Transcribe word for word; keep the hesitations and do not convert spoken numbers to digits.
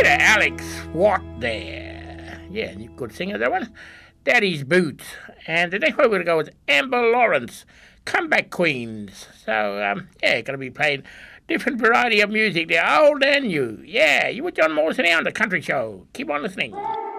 bit of Alex Watt there. Yeah, good singer, that one. Daddy's Boots. And the next one we're going to go with Amber Lawrence, Comeback Queens. So, um, yeah, going to be playing different variety of music there, old and new. Yeah, you with John Morrison here on The Country Show. Keep on listening.